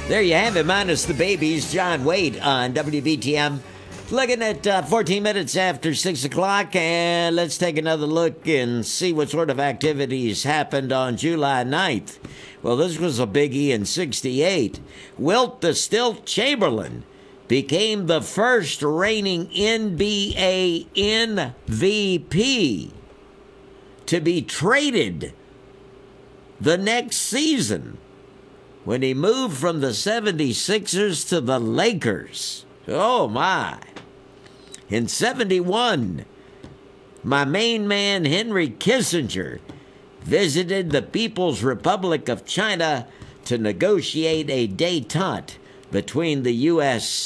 There you have it, minus the babies. John Wade on WBTM. Looking at 14 minutes after 6 o'clock, and let's take another look and see what sort of activities happened on July 9th. Well, this was a biggie in 68. Wilt the Stilt Chamberlain became the first reigning NBA MVP to be traded the next season when he moved from the 76ers to the Lakers. Oh, my. In 71, my main man, Henry Kissinger, visited the People's Republic of China to negotiate a détente between the U.S.